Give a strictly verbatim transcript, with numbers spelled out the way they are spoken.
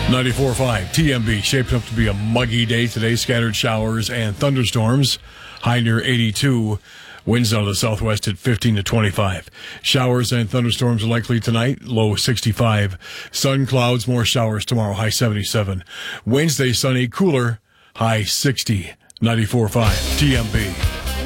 ninety-four point five T M B, shaping up to be a muggy day today. Scattered showers and thunderstorms. High near eighty-two. Winds out of the southwest at fifteen to twenty-five. Showers and thunderstorms are likely tonight. Low sixty-five. Sun, clouds, more showers tomorrow. High seventy-seven. Wednesday, sunny, cooler. High sixty. ninety-four point five T M B.